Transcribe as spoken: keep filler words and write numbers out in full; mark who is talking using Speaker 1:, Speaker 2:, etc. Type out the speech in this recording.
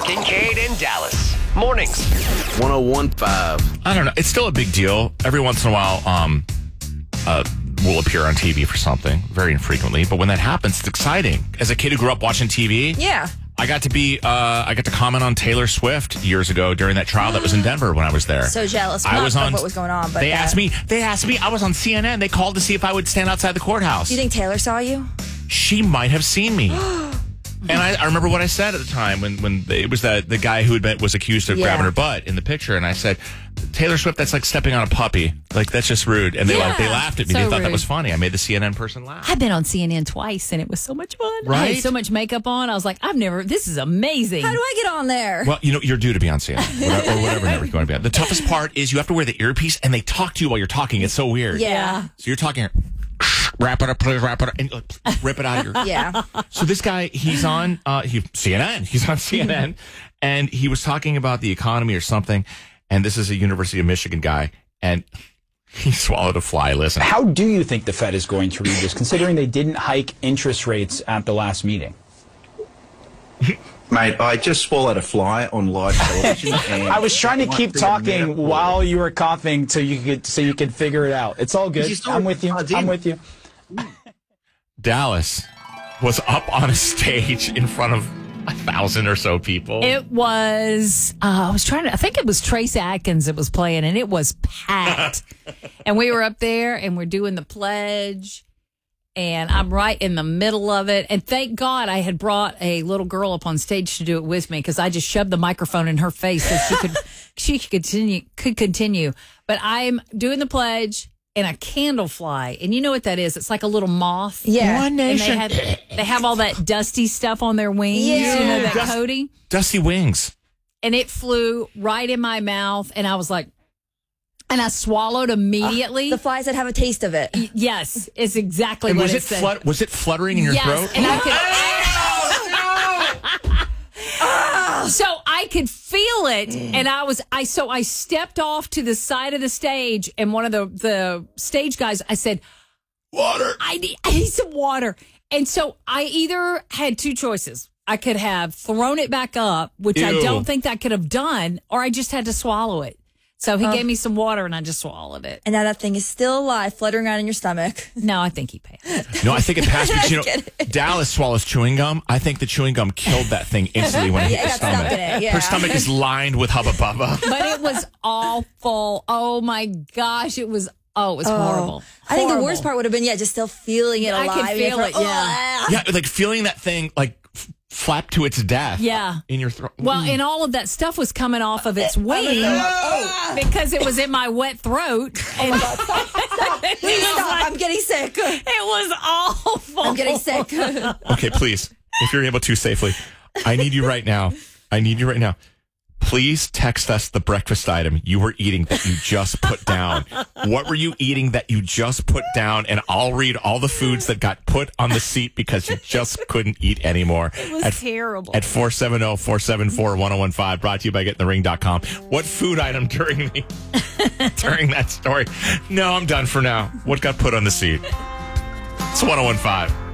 Speaker 1: Kincaid and Dallas. Mornings.
Speaker 2: one oh one point five.
Speaker 3: I don't know. It's still a big deal. Every once in a while, um, uh, we'll appear on T V for something, very infrequently. But when that happens, it's exciting. As a kid who grew up watching T V,
Speaker 4: Yeah.
Speaker 3: I got to be, uh, I got to comment on Taylor Swift years ago during that trial that was in Denver when I was there.
Speaker 4: So jealous.
Speaker 3: I
Speaker 4: Not
Speaker 3: was
Speaker 4: of
Speaker 3: on.
Speaker 4: what was going on, but
Speaker 3: they
Speaker 4: that-
Speaker 3: asked me. They asked me. I was on C N N. They called to see if I would stand outside the courthouse.
Speaker 4: Do you think Taylor saw you?
Speaker 3: She might have seen me. And I, I remember what I said at the time when, when it was that the guy who had been, was accused of
Speaker 4: Yeah.
Speaker 3: grabbing her butt in the picture, and I said, Taylor Swift, that's like stepping on a puppy. Like, that's just rude. And they
Speaker 5: Yeah.
Speaker 3: like, they laughed at me.
Speaker 5: So
Speaker 3: they thought that
Speaker 5: rude.
Speaker 3: was funny. I made the C N N person laugh.
Speaker 5: I've been on C N N twice, and it was so much fun. I
Speaker 3: Right?
Speaker 5: had so much makeup on. I was like, I've never, this is amazing.
Speaker 4: How do I get on there?
Speaker 3: Well, you know, you're due to be on C N N whatever, or whatever network you're going to be on. The toughest part is you have to wear the earpiece, and they talk to you while you're talking. It's so weird.
Speaker 4: Yeah.
Speaker 3: So you're talking, wrap it up, please, wrap it up, and uh, rip it out of your.
Speaker 4: Yeah.
Speaker 3: So this guy, he's on uh, he, C N N. He's on C N N, and he was talking about the economy or something. And this is a University of Michigan guy, and he swallowed a fly. Listen.
Speaker 6: How do you think the Fed is going to read this, considering they didn't hike interest rates at the last meeting?
Speaker 7: Mate, I just swallowed a fly on live television. And
Speaker 6: I was trying to
Speaker 7: it
Speaker 6: keep
Speaker 7: might be a
Speaker 6: talking
Speaker 7: metaphor.
Speaker 6: while you were coughing so you could so you could figure it out. It's all good.
Speaker 7: You still-
Speaker 6: I'm with you.
Speaker 7: I did.
Speaker 6: I'm with you.
Speaker 3: Dallas was up on a stage in front of a thousand or so people.
Speaker 5: It was, uh, I was trying to, I think it was Trace Atkins that was playing, and it was packed. And we were up there, and we're doing the pledge, and I'm right in the middle of it. And thank God I had brought a little girl up on stage to do it with me, because I just shoved the microphone in her face so she could, she could continue, could continue. But I'm doing the pledge, and a candle fly, and you know what that is? It's like a little moth.
Speaker 4: Yeah.
Speaker 3: One
Speaker 5: And
Speaker 3: nation.
Speaker 5: they have, they have all that dusty stuff on their wings,
Speaker 4: Yeah.
Speaker 5: you know, that
Speaker 3: Dust-
Speaker 5: coating.
Speaker 3: Dusty wings.
Speaker 5: And it flew right in my mouth, and I was like, and I swallowed immediately.
Speaker 4: The flies that have a taste of it.
Speaker 5: Y- yes, it's exactly
Speaker 3: And
Speaker 5: what
Speaker 3: was
Speaker 5: it,
Speaker 3: it
Speaker 5: said.
Speaker 3: flut- was it fluttering in your
Speaker 5: yes,
Speaker 3: throat?
Speaker 5: and I could. So I could feel it, and I was I so I stepped off to the side of the stage, and one of the the stage guys, I said,
Speaker 3: Water.
Speaker 5: I need I need some water. And so I either had two choices. I could have thrown it back up, which I
Speaker 3: Ew.
Speaker 5: don't think I could have done, or I just had to swallow it. So he gave me some water, and I just swallowed it.
Speaker 4: And now that thing is still alive, fluttering around in your stomach.
Speaker 5: No, I think he passed.
Speaker 3: No, I think it passed because, you know, Dallas swallows chewing gum. I think the chewing gum killed that thing instantly when it
Speaker 4: Yeah,
Speaker 3: hit
Speaker 4: it
Speaker 3: the
Speaker 4: got
Speaker 3: stomach.
Speaker 4: stuck in it, yeah.
Speaker 3: Her stomach is lined with Hubba Bubba.
Speaker 5: But it was awful. Oh my gosh, it was. Oh, it was horrible.
Speaker 4: I think the
Speaker 5: Horrible.
Speaker 4: worst part would have been, yeah, just still feeling it
Speaker 5: I
Speaker 4: alive.
Speaker 5: could feel
Speaker 4: You're
Speaker 5: it,
Speaker 4: like,
Speaker 5: yeah.
Speaker 4: "Ugh."
Speaker 3: Yeah, like feeling that thing like f- flap to its death.
Speaker 5: Yeah.
Speaker 3: In your throat.
Speaker 5: Well, and all of that stuff was coming off of its wing because it was in my wet throat. And it,
Speaker 4: Please
Speaker 5: was
Speaker 4: stop.
Speaker 5: like-
Speaker 4: I'm getting sick.
Speaker 5: it was awful.
Speaker 4: I'm getting sick.
Speaker 3: Okay, please, if you're able to safely, I need you right now. I need you right now. Please text us the breakfast item you were eating that you just put down. What were you eating that you just put down? And I'll read all the foods that got put on the seat because you just couldn't eat anymore.
Speaker 5: It was
Speaker 3: at,
Speaker 5: terrible.
Speaker 3: At four seven zero, four seven four, one zero one five, brought to you by getting the ring dot com. What food item during the during that story? No, I'm done for now. What got put on the seat? It's one zero one five.